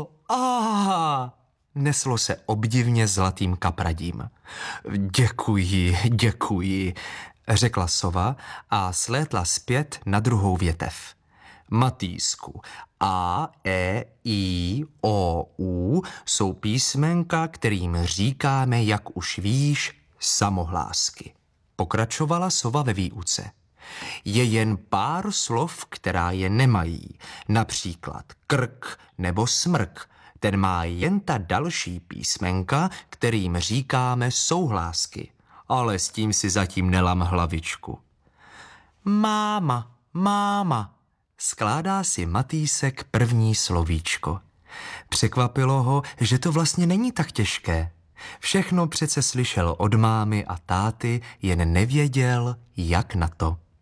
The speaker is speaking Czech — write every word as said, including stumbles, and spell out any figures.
O, a neslo se obdivně zlatým kapradím. Děkuji, děkuji, řekla sova a slétla zpět na druhou větev. Matýsku, A, E, I, O, U jsou písmenka, kterým říkáme, jak už víš, samohlásky. Pokračovala sova ve výuce. Je jen pár slov, která je nemají, například krk nebo smrk. Ten má jen ta další písmenka, kterým říkáme souhlásky. Ale s tím si zatím nelam hlavičku. Máma, máma, skládá si Matýsek první slovíčko. Překvapilo ho, že to vlastně není tak těžké. Všechno přece slyšel od mámy a táty, jen nevěděl, jak na to.